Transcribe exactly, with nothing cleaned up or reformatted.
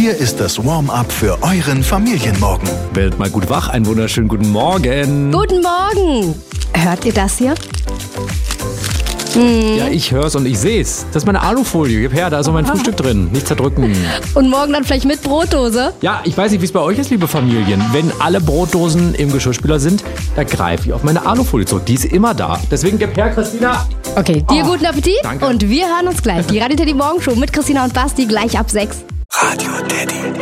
Hier ist das Warm-up für euren Familienmorgen. Werdet mal gut wach, einen wunderschönen guten Morgen. Guten Morgen. Hört ihr das hier? Hm. Ja, ich hör's und ich seh's. Das ist meine Alufolie. Gib her, da ist auch mein Frühstück drin. Nicht zerdrücken. Und morgen dann vielleicht mit Brotdose? Ja, ich weiß nicht, wie es bei euch ist, liebe Familien. Wenn alle Brotdosen im Geschirrspüler sind, da greife ich auf meine Alufolie zurück. Die ist immer da. Deswegen gib her, Christina. Okay, dir Oh, guten Appetit. danke. Und wir hören uns gleich. Die Radio Teddy Morgenshow mit Christina und Basti gleich ab sechs. Radio Teddy.